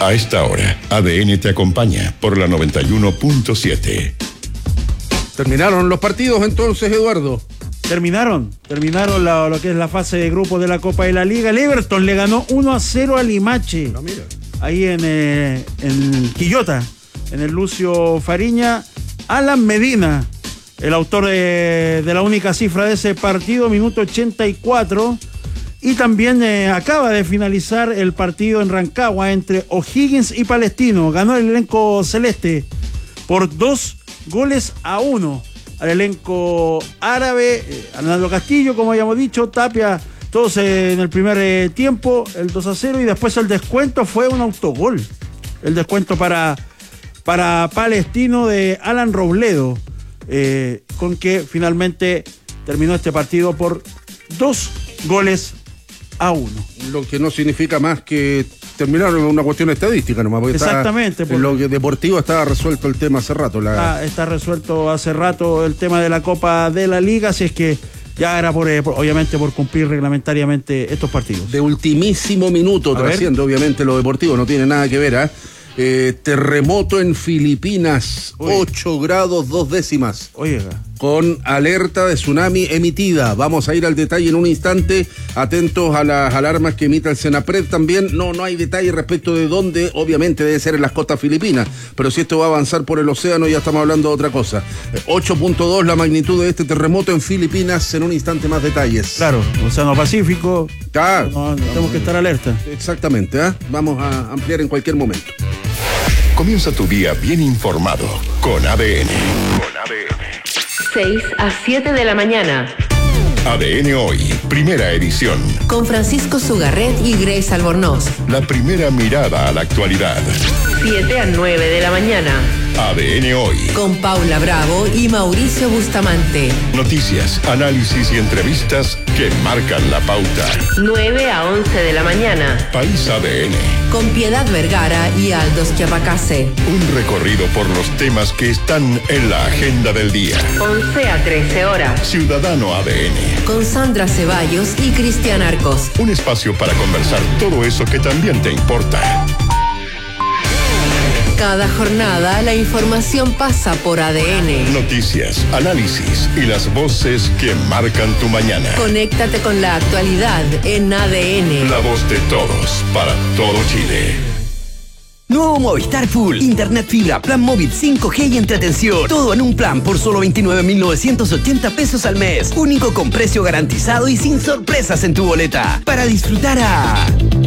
A esta hora, ADN te acompaña por la 91.7. ¿Terminaron los partidos entonces, Eduardo? Terminaron lo que es la fase de grupos de la Copa de la Liga. El Everton le ganó 1-0 al Limache. No, mira. Ahí en Quillota, en el Lucio Fariña. Alan Medina, el autor de la única cifra de ese partido, minuto 84. Y también acaba de finalizar el partido en Rancagua entre O'Higgins y Palestino. Ganó el elenco celeste por 2-1 al elenco árabe. Arnaldo Castillo, como habíamos dicho, Tapia, todos en el primer tiempo, el 2-0, y después el descuento fue un autogol. El descuento para Palestino de Alan Robledo, con que finalmente terminó este partido por 2-1. Lo que no significa más que terminaron en una cuestión estadística nomás. Porque exactamente. En lo deportivo estaba resuelto el tema hace rato. Está resuelto hace rato el tema de la Copa de la Liga, así es que ya era obviamente por cumplir reglamentariamente estos partidos. De ultimísimo minuto, trasciende obviamente lo deportivo, no tiene nada que ver, terremoto en Filipinas, 8 grados 2 décimas. Oiga. Con alerta de tsunami emitida. Vamos a ir al detalle en un instante. Atentos a las alarmas que emita el Senapred también. No hay detalle respecto de dónde. Obviamente debe ser en las costas filipinas. Pero si esto va a avanzar por el océano, ya estamos hablando de otra cosa. 8.2 la magnitud de este terremoto en Filipinas. En un instante más detalles. Claro, Océano Pacífico. Tenemos que estar alerta. Exactamente, Vamos a ampliar en cualquier momento. Comienza tu día bien informado con ADN. 6 a 7 de la mañana. ADN Hoy, primera edición. Con Francisco Sugarret y Grace Albornoz. La primera mirada a la actualidad. 7 a 9 de la mañana. ADN Hoy. Con Paula Bravo y Mauricio Bustamante. Noticias, análisis y entrevistas que marcan la pauta. 9 a 11 de la mañana. País ADN. Con Piedad Vergara y Aldo Schiapacase. Un recorrido por los temas que están en la agenda del día. 11 a 13 horas. Ciudadano ADN. Con Sandra Ceballos y Cristian Arcos. Un espacio para conversar todo eso que también te importa. Cada jornada la información pasa por ADN. Noticias, análisis y las voces que marcan tu mañana. Conéctate con la actualidad en ADN. La voz de todos, para todo Chile. Nuevo Movistar Full, internet fibra, plan móvil 5G y entretención. Todo en un plan por solo 29.980 pesos al mes. Único con precio garantizado y sin sorpresas en tu boleta. Para disfrutar